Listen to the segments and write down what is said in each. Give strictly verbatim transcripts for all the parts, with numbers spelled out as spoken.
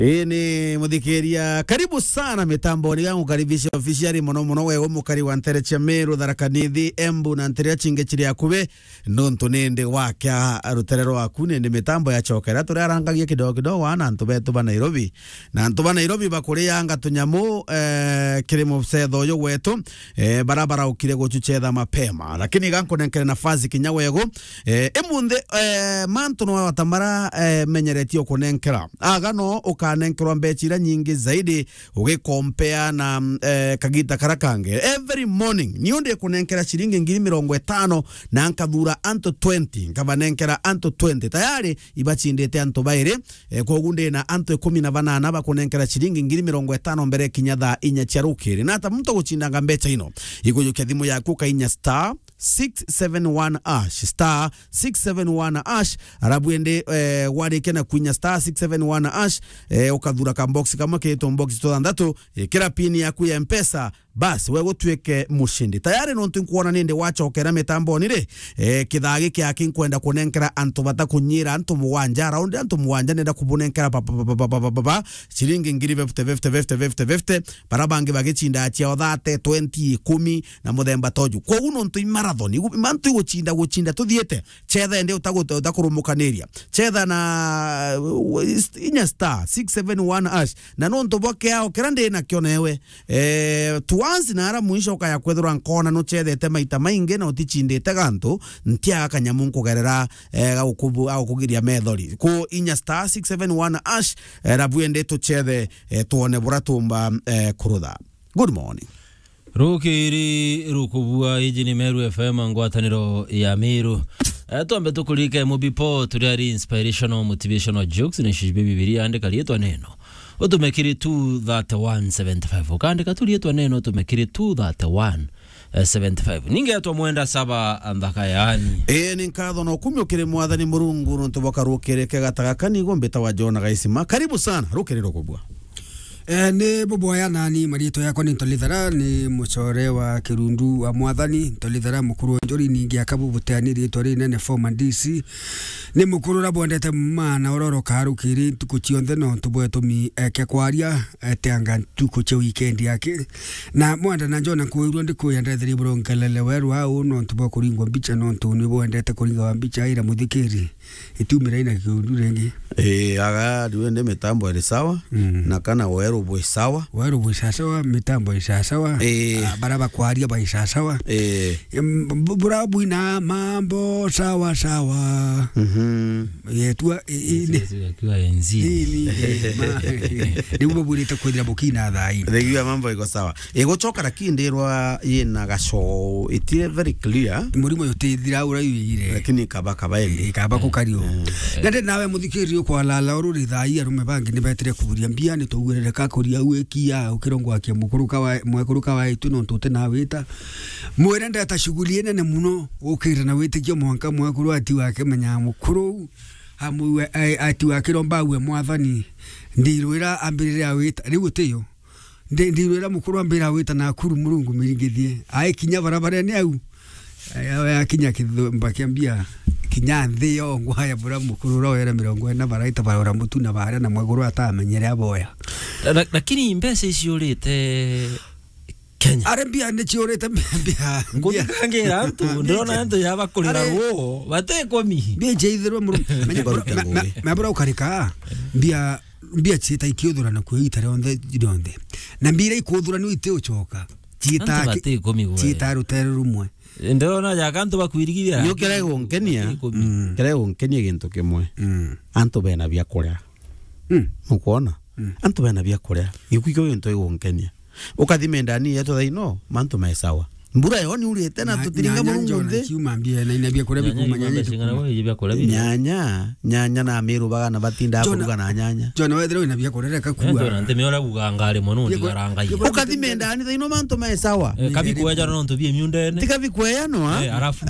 Hii ni muthikiria karibu sana mitamboni yangu karibisha officiali mono mono wewe mukari wa ntere cha Meru Tharaka-Nithi Embu na ntere chinge chiri akube nontu nende wakya ruterero waku nende mitambo ya chokera turi arangagia kidogo kidogo wana antu betu ba Nairobi na antu ba Nairobi bakuri yanga tunyamu eh, kiri mubsetho yo wetu eh, barabara ukire guchuchetha mapema lakini ganko nenkere nafasi kinyawego eh, emunde eh, mantu no watamara eh, menyeretio kunenkera agano uka nenkerwa mbechira nyingi zaidi ugicompare na eh, kagita karakange every morning nionde kunenkera shilingi ngiri mirongo itano na nkathura anto twenty nkabanenkera anto twenty tayari ibachindete anto baire eh, kogunde na anto kumi na banana bakunenkera shilingi ngiri mirongo itano mbere kinyatha inya charukiri na hata mtu guchindanga mbecha ino igujuke thimu yaku kainya star six seven one ash star six seven one ash arabuende eh, warike na kuinya star six seven one ash eh, ukathura ka box kama keto box tandatu eh, kira pini yaku ya mpesa basi wewe tuweke mushindi tayari no ntukuona ninde wacha okera mitambo nire eh, kithagi kyake nkwenda kunenkera antu batakunyira antu muwanja round antu muwanja nenda kubunenkera papa shilingi ngiri fifty fifty fifty fifty barabangi bagichinda achia thirty twenty kumi na muthemba toju kwa uno ntu marathon mantu guchinda guchinda tuthiete chetha ndi utakurumukaniria chetha na uh, inya star six seven one ash na no ntu boke yao kirande na kionewe eh tuanzi na ara mwisho kaya kwethura nkona no chethete maita mainge na utichindete gantu ntia kanyamu kugerera eh ukubu au kugiria methori ko inya star six seven one ash eh, rabuende to chethe eh, tuone buratumba eh, kurutha. Good morning. Rukiri rukubua iji ni Meru F M ngwataniro ya Meru. Tuambe tukulike mubipo turiari inspirational motivational jokes ni shibe bibilia andika lietwa neno utumekiri two thirty-one seventy-five ukandika tu lietwa neno utumekiri two thirty-one seventy-five ninge atwa mwenda saba andaka yani e ni nkatho no kumyo kire mwathani Murungu no tuboka rukire kegataga kanigo mbeta wa Jona gaisima karibu sana rukire rukubua. Eh ni bobo ya nani marito yako ni Ntolithara ni muchore wa Kirundu wa Mwathani Ntolithara mukuru njori ningi akabu butani rito ri nene former D C ni mukuru rabondete mana ororo karu kiri tukuchionde no tubwetumi eke kwaria etanga tukuche weekend yake na mwanda na Jona kuirwo ndi kuyenda thiri bronkalele weru au no tubokuringwa mbicha no tuni bondete kuringa wa mbicha ira muthikiri itumira ina Kirundu rengi eh aga duende mitambo eri sawa mm. na kana weru bwe sawa weru bwe sawa mitambo isa sawa eh baraba kwaria ba isa sawa eh burabu ina mambo sawa sawa mhm yetu ile kwa enzi ni ubo bulita kwedira bokina thai ndio mambo iko sawa egochoka rakindirwa yena gasho itire very clear murimo yote thira urayire lakini kaba kaba ende kaba kukario ngande nawe muthikirio kwa lala ururi thai arume bangi ni betire kuburia mbia ni tugurere ka kuria wekia ukirongwa kia mukuru kawa mwekuru kawa itu no tute na wita mwere ndata shughuli nene muno ukira na witikio mwanka mwekuru ati wake menya mukuru amwe ati wakiromba we Mwathani ndirwira ambirire awita riu teyo ndirwira mukuru ambira awita na kuru Murungu miringithie ai kinya barabara ni au ai kinya kithumba kiambia kinya nthio ngwaya bura mukuru roera mirongo ina baraita barora mutu na bara na mweguru atamenyere aboya lakini mbese isiorete Kenya arembia ne chiorete mbia ngukangira antu ndona antu yaba kulira wo bate komi mbia jeithirwe Murungu menya bura ukarika mbia mbia chita ikiuthura na kuita ronde ronde na mbira ikuthura ni ite uchoka chita bate komi go chita rutere rumwe ndona ya kantu bakwirigiria nyo kerego nkenia kerego nkenia gintu kimwe antu bena bya kuria mukuona antu bena bya kuria gikuiko gintu ego nkenia ukathime ndani yetu thaino mantu mesawa mbura yoni uri tena tutiringa Murungu nde kiuma mbia na inabia kuria bikumanya nyanya nyanya na miru baga na batinda kuruga na nyanya Jona wethero inabia kuria kakua ndona ntemeora bugangare muno ndigaranga iyo ukathime ndani thaino mantu mesawa kabi kueja no ntubie myundene tika bikweya no ha eh arafu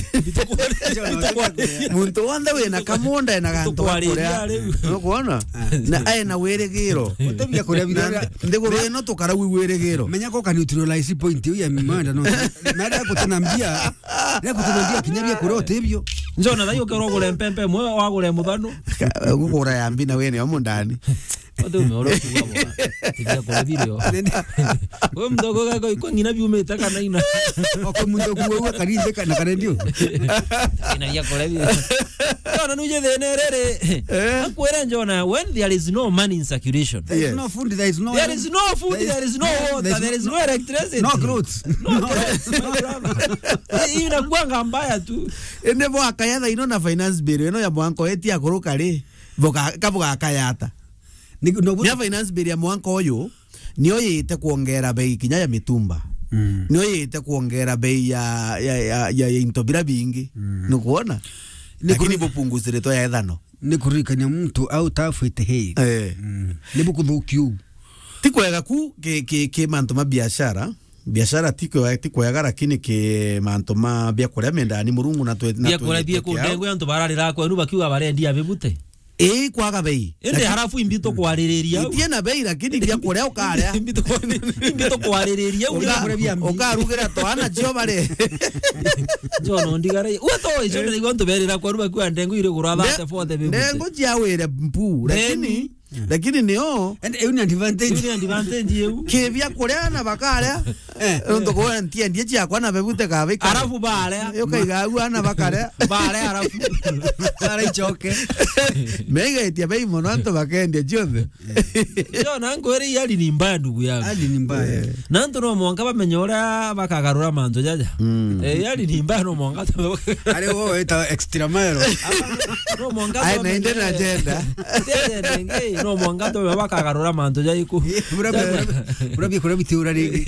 muntu wanda we na kamonda na ganto kuria no kuona na ai na weregiro utebia kuria bira ndigoro no tukara wiweregiro menya ko neutralize point ya mimanda no nada kutunambia na kutunambia kinyabia kurote hivyo njona thayo kerogure mpempe mwe wagure muthano gukura yambi na wene omo ndani Watu umeona kuwa bwana. Tivia kwa video. Wewe mdogo kako iko ngina biume taka na ina. Wako mdogo wewe karize kana kana ndio. Ina kwa video. Jona nuje thenerere. Akwera Jona, when there is no money in circulation. There is no food, there is no There is no food, there is no water, there is no electricity. No clothes. No clothes. Hii inakuwa mbaya tu. Ende bo akayatha ino na finance bill ino ya mwanko eti akuruka ri boka kabuga akayata. Ni no finance bill ya mwanko uyu niyo yite kuongera bei kinya ya mitumba. Mm. Niyo yite kuongera bei ya ya ya, ya intobira bingi. Mm. Nukuona? Lakini bupunguzire to ya ethano. Ni kurikanya mtu au tafuite hei. Eh. Mm. Ni bukuthukiu. Tikwega ku ke ke ke manto ma biashara. Biashara tiko tiko yaga lakini ke manto ma bia kuria mendani murungu na twe na bia kuria bia kundengo antu bararira kwa nuba kiwa barendia bebute eh kwaga bei ende harafu imbito kwaririria itie na bei lakini bia kuria ukaria imbito imbito kwaririria uri kuria bia ukarugira to ana cio bare jono ndigare weto ico ndi gonto berira kwa nuba kiwa ndengo ire kuratha forte bebute ndengo ciawire mpu lakini lakini nio and una advantage una advantage yeu ke bia kuria na bakaria eh ndo ko entie ndie cia kwa na bebute ka bika arafu bare yo kaiga ana bakaria bare arafu ara ichoke mega etia bei mono anto bakendia jothe yo nango eri yali ni mbaya ndugu yangu ali ni mbaya nanto no mwanga bamenyora bakagarura manzo jaja eh yali ni mbaya no mwanga ale wo eta extra mile no mwanga ai na inde na agenda tende no mwanga to bakagarura manzo jaiku burabi kurabi tiura ri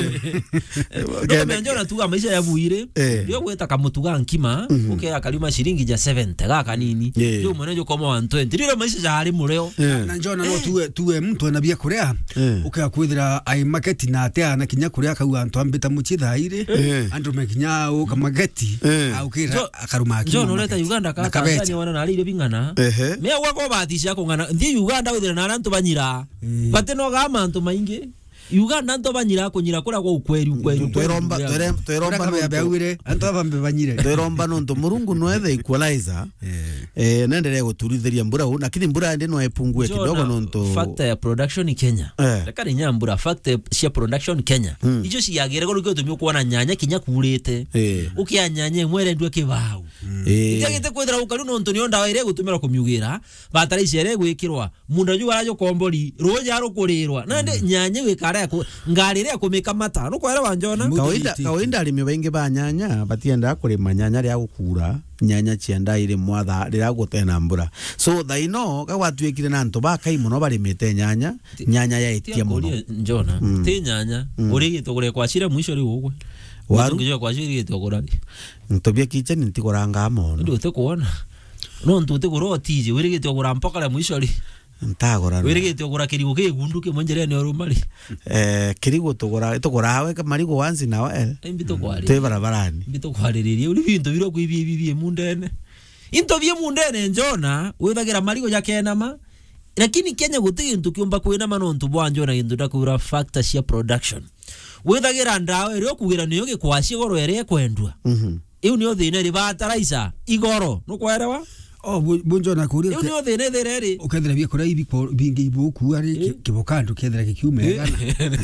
no menjora tu amaisha ya buire yo gweta kamutuga nkima uke akalima shilingi ja seventy gaka nini yo mwenejo koma one twenty riro maisha ja hari mureo na njona no tuwe tuwe mtu anabia kurea uke akwithira ai market na atea na kinya kurea ka antu ambita muchithaire andu mekinya u kamageti au kira akaruma akima njona leta Uganda ka Tanzania wana na rire bingana me wako batisha kungana ndi Uganda withira na antu banyira bate no ga mantu maingi Uganda nto banyira kunyira kura kwa ukweli ukweli tweromba tweromba no yabeure anto abambe banyire tweromba no nto murungu no ethe equalizer eh nendele guturithiria mbura hu lakini mbura ndi no epungue kidogo no nto factor ya production Kenya lakini nyambura factor ya production Kenya ijo ciyagire go rukyo tumyo kuona nyanya kinya kurite ukia nyanya mwere ndwe kibau igagite kwethera ukaru no nto ni onda waire gutumira kumyugira batari cere gwikirwa munda ju warajo kombori roja rukurirwa nande nyanya wika ngari ria kumika mata no kwera wanjona kawaida kawaida alimi baingi ba nyanya batienda kurima nyanya ria gukura nyanya cienda ire mwatha rira gutena mbura so thaino kagwatuikire na nto bakai muno barimite nyanya nyanya ya itie muno njona ti nyanya uri gitogore kwa cira mwisho ri ugwe waru ngijo kwa cira gitogora ntobia kiche ntikoranga mono ndio te kuona no ntute kurotije uri gitogora mpaka la mwisho ri ntagora wirigite ogora kirigo ke gunduke monjere ne orumari eh kirigo togora togora hawe ka marigo wanzi na wa imbito kwari te barabarani imbito kwariria uri bintu biro kwibi bibi mundene into bie mundene njona withagira marigo ya kenama lakini Kenya guti into kiumba kwina manontu bwanjona into dakura factor cia production withagira ndawe rio kugira niyo gikwaci goro ere kwendwa mhm iu niyo thina ri bataraisa igoro no kwerewa oh bunjo na kuria uke uke thene thereri ukethera bia kura ibi bingi ibuku ari kibokandu kethera kiume gana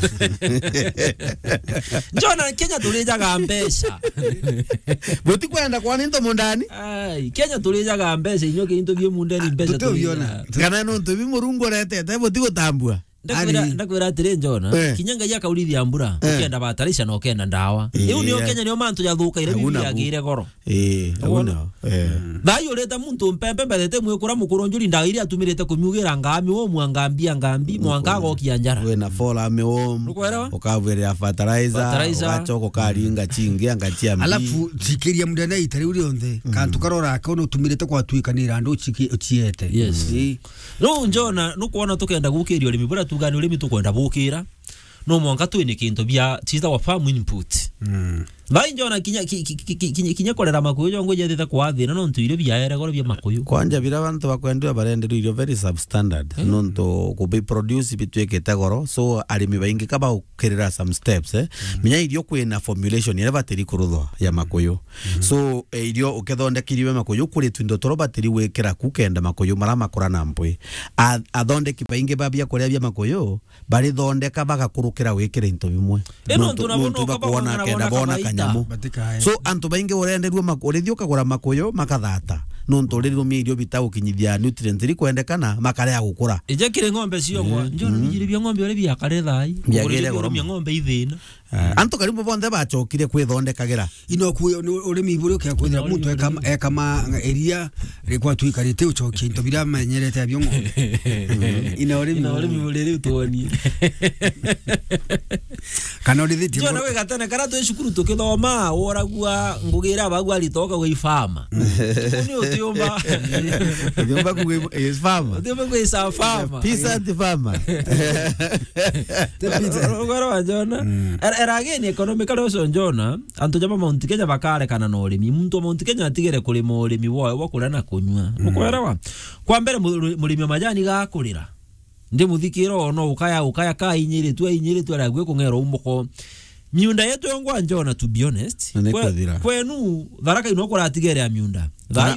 njona Kenya tulijaga mbesha boti kwenda kwa ninto mundani ai Kenya tulijaga mbesha inyoke into bie mundani mbesha tuliona kana no nto bi murungu rete te boti gutambua ndakwira ndakwira atire njona kinyanga ya kaurithia mbura ukenda batarisha no kenda ndawa iu niyo Kenya niyo mantu yathuka ire bibi yagire goro eh una eh thayo leta muntu mpempe mbete mwikura mukuru njuri ndaire atumirite kumyugira ngami wo mwangambia ngambi mwanga gokia njara we na fola me wo ukavere fertilizer ukachoko karinga chingi angatia mbi alafu chikiria mudana itari uri onthe kantu karora ka no tumirite kwa twikanira ndo chiki chiete yes no njona no kuona tukenda gukirio limi bura tugani ulimi tukwenda bukira no mwanga twine kintu bia chiza wa farm input mm Vai njona kinya kinya kinya kolera makuyu jongo jethita kwa thina no ntu irio biaere goro bia makuyu kwanja bira bantu bakwendwa barendero irio very substandard mm. no ntu ku be produce bitwekete goro so arimi baingi kaba ukirira some steps eh mm. minya irio kwina formulation ire bateri kuruthwa ya makuyu mm. so e, irio ukethondekiriwe makuyu kuri twindo toro bateri wekera kukenda makuyu mara makora na mpwe athondeki baingi babia kuria bia makuyu bari thondeka bagakurukira wekera into bimwe no ntu nabona bakona kenda bona kanyamu so antu baingi urenderwa makurithio kagura makuyu makathata no ntorero mirio bitago kinyithia nutrients ri kwendekana makare ya gukura ije kire ng'ombe ciogwa njoro bijiri bia ng'ombe ore bia kare thai biagire goro bia ng'ombe ithina antu karibu bonde bachokire kwithondekagira ino ku uri miburi ukya kwithira muntu ekama ekama eria rekwa twikarite uchokie into bira menyerete abyo ng'ombe ino uri ino uri miburi ri utoni kana uri thiti njona we gatana kara tu shukuru tukithoma woragua ngugira bagwa litoka we farma ni utiomba utiomba ku is farma utiomba ku is farma pizza the farma the pizza ngoro njona era again economically also njona antu jama Mount Kenya bakare kana no urimi muntu Mount Kenya atigere kuri mo urimi woe wo kura na kunywa mukwerawa kwa mbere murimi majani ga kurira ndi muthikiro no ukaya ukaya ka inyiri tu inyiri tu aragwe kungero umuko miunda yetu yongwa njona to be honest kwenu tharaka ino kora atigere ya miunda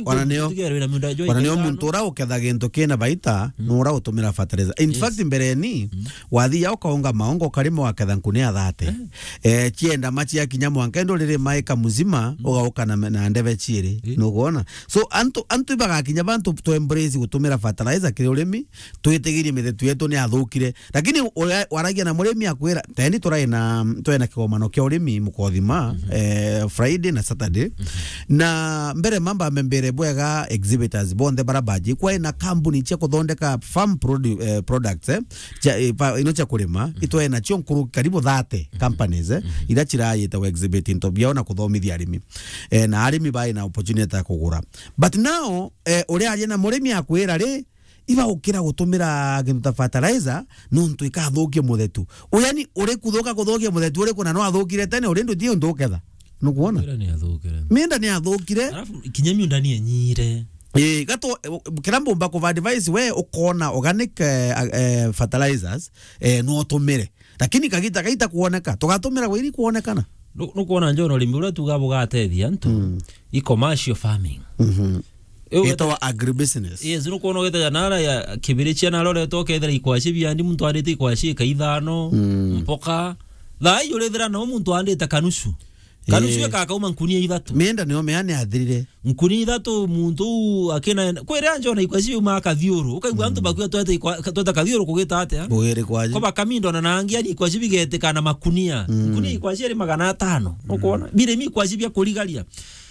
wananio muntu ura uketha gintu kina baita no ura utumira fertilizer in fact mbere ni wathi ya ukaunga maongo karimo waketha nkunia thate eh chienda machi ya kinyamo ankendo riri maika muzima ugauka na na ndeve chiri no kuona so antu antu baga kinya bantu to embrace gutumira fertilizer kiri urimi twitigirie mithetu yetu ni athukire lakini waragia na murimi akwira teni turai na twena kigomano kia urimi mukothima eh Friday na Saturday na mbere mamba mbere bwega exhibitors bonde barabaji kwa ina company cha kuthondeka farm produ, eh, products eh cha eh, ino cha kulima itwa ina chio nkuru karibu thirty companies eh ira chira yeta we exhibiting to biona kuthomithia arimi eh na arimi bai na opportunity ya kugura but now eh uri ari na murimi akwira ri iba ukira gutumira gintu fertilizer no ntu ikathukia muthetu uyani uri kuthuka kuthukia muthetu uri kuna no athukire tene uri ndu dio nduketha no kuona ni athukire minda ni athukire alafu kinyami ndani enyire eh gato kirambo mbako va device we ukona organic eh, eh, fertilizers eh no tumire lakini kagita kaita kuoneka tugatumira wiri kuonekana no kuona njono limura tugabo gatethia ntu mm. i commercial farming mhm ito agribusiness yes no kuona geta janara ya kibirichi na lole toke ithira ikwashi biandi muntu arite ikwashi kaithano mm. mpoka thai yule thira no muntu andite kanusu kanusu e, kaka uma nkunia ithatu mienda niyo meane athirire nkunia ithatu muntu akina kwira njona ikwashi uma kathiuru ukaigwa antu bakuya twete twete kathiuru kugita atia bwire kwaje koba kamindo na nangia ni ikwashi bigete kana makunia mm. nkunia ikwashi ri magana tano ukuona bire mi ikwashi bya kurigaria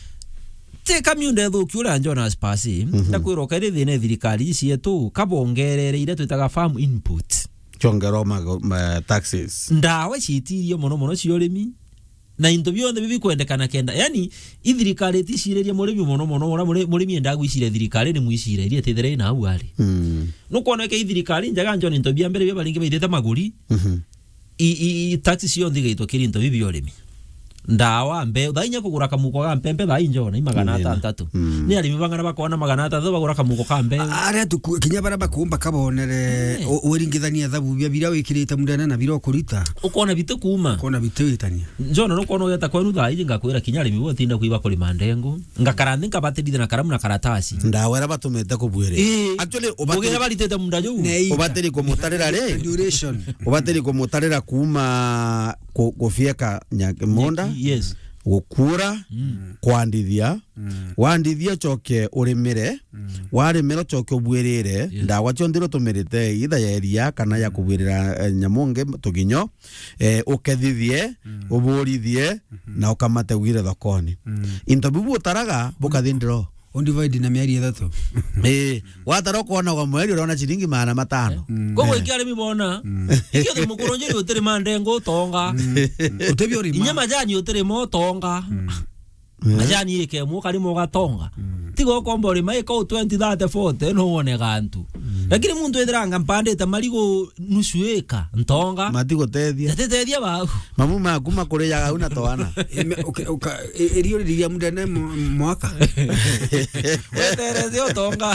te kamiunda thuki ura njona spasi ndakwiro kaire thine thirikari ici yetu kabongerere ire twitaga farm input chongero ma taxes ndawe citirio mono mono cio rimi na into bionde bibi kwendekana kenda yani ithirikari ticireria murimi mono mono ora murimi ndagu icire thirikari ni muicire irie tethere na au ari mm no kuona ke thirikari njaga njona into bia mbere bia baringe baithete maguri mhm i taxes cio ndigaitwa kirinto bibi orimi ndawa mbe thainya kugura kamuko ga mpembe thai njona i magana atatu mm. ni arimi bangana bakona magana atatu bagura kamuko ka mbe aria tu kinya bara bakumba kabonere uringithania thabu bia bira wikirite mundana na bira kurita ukona bite kuma ukona bite witania njona no kuona yeta kwenu thai ngakwira kinya arimi bo tinda kuiba kuli mandengo ngakarandi ngabatiri na karamu na karatasi ndawa era batumete kubwire actually ubagira balitete munda jo ubatiri kumutarira re duration ubatiri kumutarira kuma gofieka nyamonda yes gukura mm. kwandithia mm. wandithia choke urimire mm. warimiro choke ubwirire yes. ndawa cio ndiro tumirite itha ya eria kana ya kubwirira eh, nyamonge tuginyo eh, ukethithie mm. uburithie mm -hmm. na ukamate wire thokoni mm. into bibu utaraga bukathindiro undivide na miari ithatu eh wataro kuona kwa mweri urona chiringi magana matano gogo ikiare mi bona ikio de mukuronjeri utere mandengo tonga utebi ori inya majani utere mo tonga majani ike mu kari mo gatonga tigo kombo ri mai ko twenty thirty forty no one gantu lakini muntu ethiranga mpandite marigo nusu eka ntonga matigo tethia yatethia ba mamu maku makurejaga una twana erio riria mundene mwaka weterezio tonga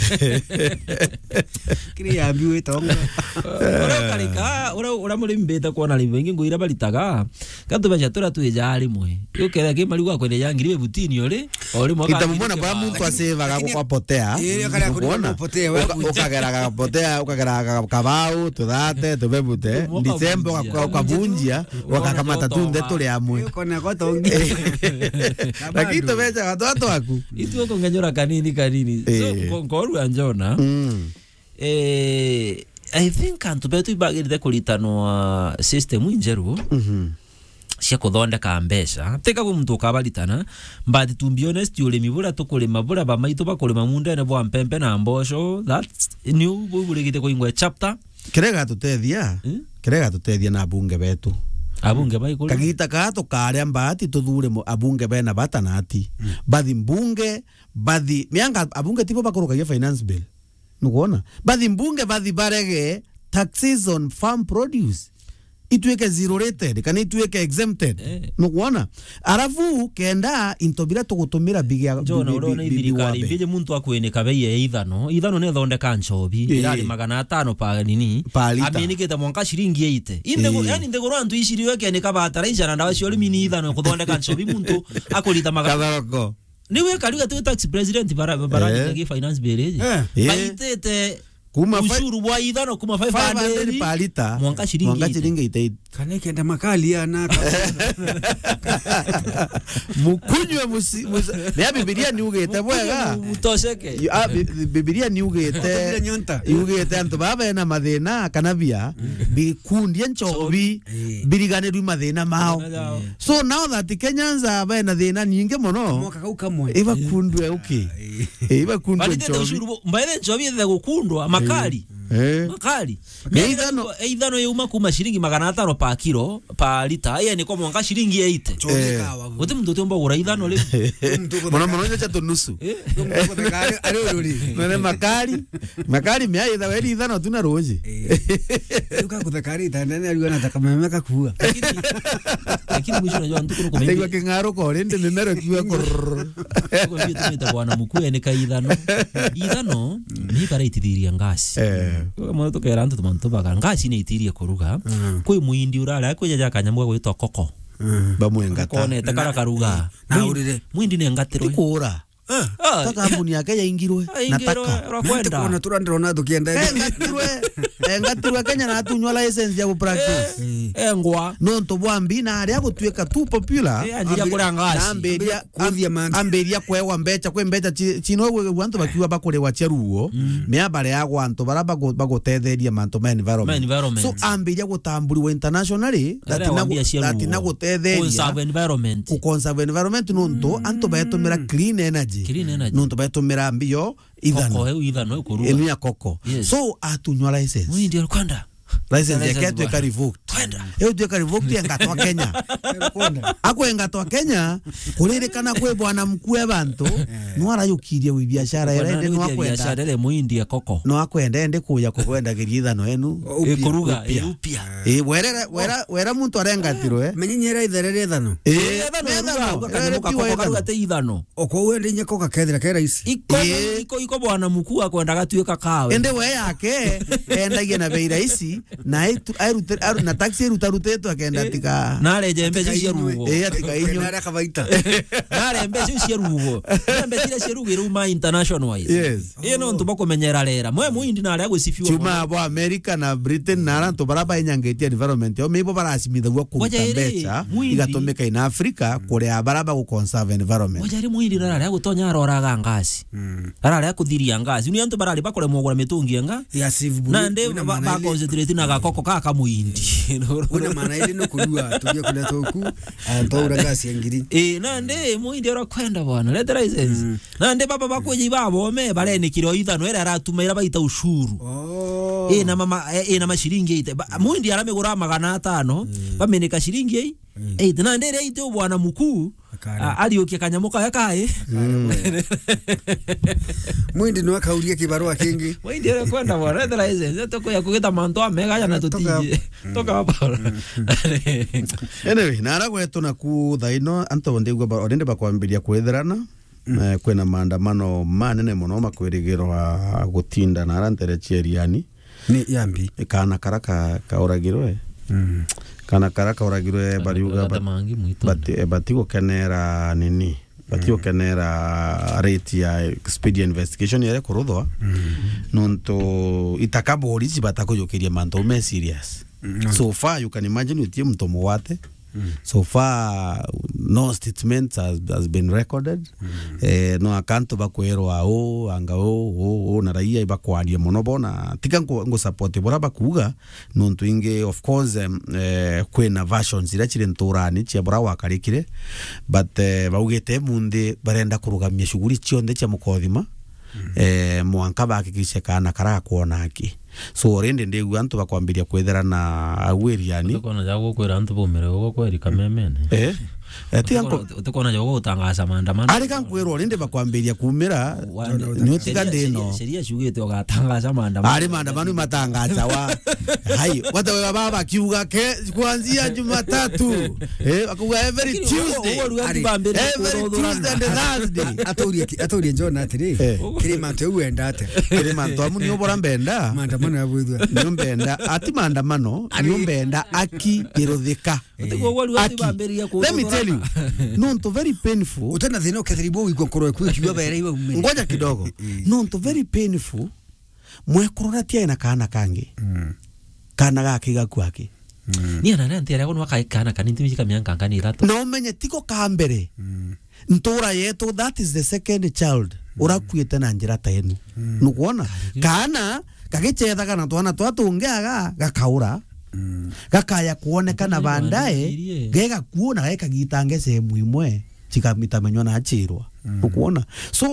kiri ambiwe tonga ora karika ora ora muri mbeta kuona live ingi nguira baritaga katubeja tura tuijari mwe yokera ke marigo akwende yangiri butini ore ore mwaka itamumona kwa muntu asevaga kwa potea ile kala kwa potea ukagera potea ukagera kabau tuthate tubebute December ukabunjia wakakamata tunde tuli amwe kona gotongi lakini tubeja watoto waku itu ko nganyora kanini kanini so koru anjona eh I think antu betu ibagirite kuritano system injeru mhm cia kuthondeka mbeca teka bwo muntu kabaritana but to be honest ule mibura tukulima bura ba maitu bakulima mundene bwa mpempe na mbosho that's new buburigite kuingwa chapter kirega tutethia kirega tutethia na bunge betu abunge baikulu kagita kato karia mbati tuthure abunge bena batanati bathi mbunge bathi mianga abunge tipo bakuruka finance bill nukuona bathi mbunge bathi barege taxes on farm produce ituweke zero rated kana ituweke exempted eh. Nukuona arafu kenda intobira tugutumira bigia jona urona ithirikari bije muntu akweneka beye ithano ithano ne thondeka nchobi irari magana atano pa nini aminikita mwanka shiringi eighty inde go yani ndegoro antu ishiriwe kene kabatara ijana ndawa cio limini ithano kuthondeka nchobi muntu akulita magana kathoko niwe kariga tu tax president bara bara eh. Finance bill eh baitete kuma ushuru bwa ithano kuma five hundred palita mwanka shiringi mwanka shiringi ite kana kenda makali ana mukunywe musi ne Biblia ni ugete bwega mutosheke Biblia ni ugete ugete antu baba na mathina kana bia bikundie nchobi birigane ru mathina mao so now that Kenyans are bana thina nyinge muno mwaka kau kamwe iba kundwe okay iba kundwe nchobi ushuru mbaile nchobi the gukundwa makali eh makali eithano eithano yuma kuma shiringi magana atano pa kilo pa lita aya ni kwa mwanga shiringi eighty chonekawa wote mtu tomba gura ithano le mwana mwana cha tonusu ari ururi nene makali makali mya itha weli ithano tuna roje uka kuthakari tandane ari wana takamemeka kuwa lakini mwisho unajua mtu kuno kumenya tegwa kingaro ko rende nenero kiwa ko ko ndio tumita bwana mkuu ene ka ithano ithano ni bara itithiria ngasi mwana to kera antu tumantu baga ngasi ni itirie kuruga kwi muindi urara kwi jaja kanyamuga gwitwa koko bamwengata kone takara karuga na urire muindi ne ngatiro ikura ah takambuni yake yaingirwe nataka kwenda kuna turandrona tukienda ngatirwe ngatirwe Kenya na tunywa license ya practice engwa no ntobwambi na ari agutweka tu popular anjira kuri ngasi amberia amberia kwewa mbecha kwe mbecha chino we wantu bakiwa bakore wa cheruo me bare yago antu baraba bagotetheria manto ma environment so amberia gutamburiwa internationally datina gutetheria conserve environment ku conserve environment no nto antu baetumira clean energy nuntu baetumira mbio ithano koko ithano kuruga enu ya koko so atunywa license muindi kwenda license yake tu karivoked kwenda eu tu karivoked engatwa Kenya ako engatwa Kenya kuririkana kwe bwana mkuu abantu no arayukirie wi biashara ere no akwenda biashara ere muindi ya koko no akwenda ende kuya kukwenda githano enu kuruga upia eh wera wera wera muntu arengatirwe menyenyera itherere ithano eh ithano koko karuga te ithano oko wende nyako kakethira kera isi iko iko iko bwana mkuu akwenda gatuika kawe ende we yake endagie na beira isi na airu na taxi rutaruteto akenda tika na reje mbeje cia rugo eh atika inyo na kabaita na re mbeje cia rugo mbeje cia rugo iruma international wise yes ino ntu bakumenyera rera mwe muindi na re gucifiwa chuma abo America na Britain na rantu baraba inyangetia environment yo meibo barasimithagwa kuruta mbecha igatomeka in Africa kuria baraba ku conserve environment wajari muindi na re gutonya roraga ngasi ara re kuthiria ngasi ni antu barali bakore mogora mitungi nga ya sivu na nde ba concentrate na gakoko kaka muindi una maana ile no kujua tujia kula toku antora ngasi ngiri eh na nde muindi ora kwenda bwana let license na nde baba bakweji babo me barene kiro ithano era aratumaira baita ushuru oh eh na mama eh na mashiringi ite muindi aramegura magana atano bameneka shiringi eh eh na nde ite bwana mkuu ariukia kanyamo kaya kai mwindi no akauria kibarua kingi mwindi re kwenda bora ndara ize toko ya kugeta manto amega ya na tutiji toka hapa anyway nara gwetu na ku thaino anto ndigwa ba orinde bakwambiria kwetherana kwena maandamano manene muno makwirigirwa gutinda nara ntere chieriani ni yambi kana karaka kauragirwe mm kana karaka uragirwe bariuga bati bati gukenera nini bati gukenera rate ya speed investigation yere kuruthwa nonto itakabori batakujukiria manto me serious so far you can imagine utie mto muwate so far no statement has, has been recorded mm. eh, no akanto bakwirwa o anga o o, o na raia ibakwaria muno bona tika ngo support bora bakuga no twinge of course um, eh, kwena versions ira chire nturani cia bora wakarikire but eh, baugete munde barenda kurugamia shughuli cionde cia mukothima mm. eh, mwanka bakikishe kana kara kuona haki so rende ndegu antu bakwambiria kwetherana agwiriani ukona jago kwera antu bomere ugo kweri kamemene eh atianko utakona jago utangaza maandamano ari kankwero rende bakwambiria kumira ni utigande no sheria shugete ugatangaza maandamano ari maandamano matangaza wa hai wata wa baba kiuga ke kuanzia Jumatatu eh akuga every Tuesday every Tuesday and Thursday atoria atoria njona atiri kiri manto uendate kiri manto amuni obora mbenda maandamano ya bwithwa nyombenda ati maandamano nyombenda aki iruthika let me tell you no to very painful utana thino kethribo wiko korwe kwikiwa bere iwe ume ngoja kidogo no to very painful mwekorora tia na kana kangi kana gakiga kwake ni ana nante yako no kana kanindi mishika mianka ngani irato no menye tiko kambere ntura yetu that is the second child urakwite na njira ta enu nukuona kana kagichetha kana twana twatungeaga gakaura gakaya kuonekana bandaye gega kuona geka gitange sehemu imwe chikamita menywa na achirwa nukuona so